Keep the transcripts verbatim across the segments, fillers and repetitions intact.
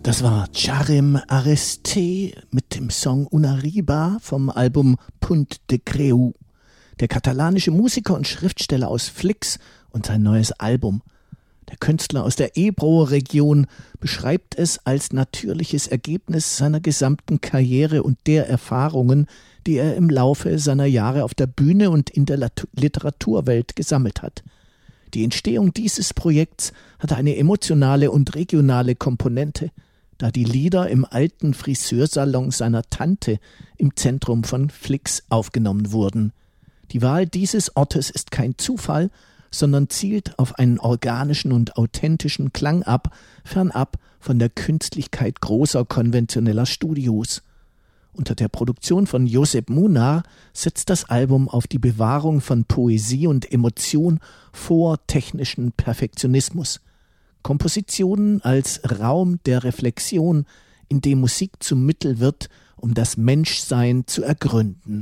Das war Charim Areste mit dem Song Una Riba vom Album Punt de Creu. Der katalanische Musiker und Schriftsteller aus Flix und sein neues Album. Der Künstler aus der Ebro-Region beschreibt es als natürliches Ergebnis seiner gesamten Karriere und der Erfahrungen, die er im Laufe seiner Jahre auf der Bühne und in der Literaturwelt gesammelt hat. Die Entstehung dieses Projekts hat eine emotionale und regionale Komponente, da die Lieder im alten Friseursalon seiner Tante im Zentrum von Flix aufgenommen wurden. Die Wahl dieses Ortes ist kein Zufall, sondern zielt auf einen organischen und authentischen Klang ab, fernab von der Künstlichkeit großer konventioneller Studios. Unter der Produktion von Josep Munar setzt das Album auf die Bewahrung von Poesie und Emotion vor technischen Perfektionismus. Kompositionen als Raum der Reflexion, in dem Musik zum Mittel wird, um das Menschsein zu ergründen.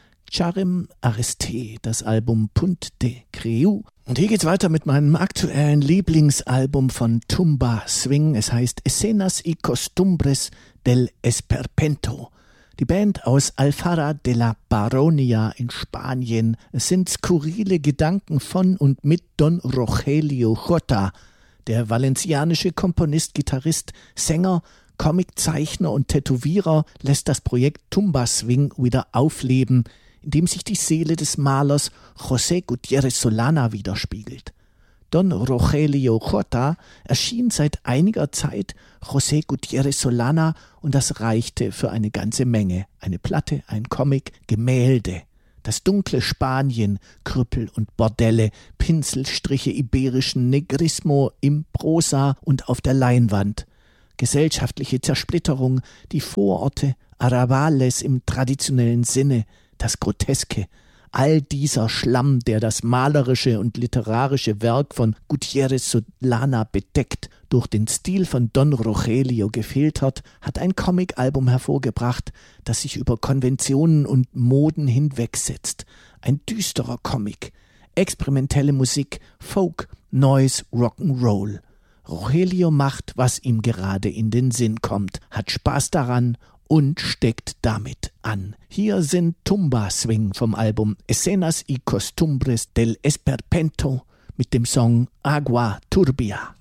Charim Areste, das Album Punt de Creu. Und hier geht's weiter mit meinem aktuellen Lieblingsalbum von Tumba Swing. Es heißt Escenas y Costumbres del Esperpento. Die Band aus Alfara de la Baronia in Spanien. Es sind skurrile Gedanken von und mit Don Rogelio Jota, der valencianische Komponist, Gitarrist, Sänger, Comiczeichner und Tätowierer lässt das Projekt Tumba Swing wieder aufleben, in dem sich die Seele des Malers José Gutiérrez Solana widerspiegelt. Don Rogelio Jota erschien seit einiger Zeit José Gutiérrez Solana und das reichte für eine ganze Menge. Eine Platte, ein Comic, Gemälde. Das dunkle Spanien, Krüppel und Bordelle, Pinselstriche iberischen Negrismo im Prosa und auf der Leinwand. Gesellschaftliche Zersplitterung, die Vororte, Arrabales im traditionellen Sinne, das Groteske, all dieser Schlamm, der das malerische und literarische Werk von Gutiérrez Solana bedeckt, durch den Stil von Don Rogelio gefiltert, hat ein Comic-Album hervorgebracht, das sich über Konventionen und Moden hinwegsetzt. Ein düsterer Comic, experimentelle Musik, Folk, Noise, Rock'n'Roll. Rogelio macht, was ihm gerade in den Sinn kommt, hat Spaß daran und steckt damit an. Hier sind Tumba Swing vom Album Escenas y Costumbres del Esperpento mit dem Song Agua Turbia.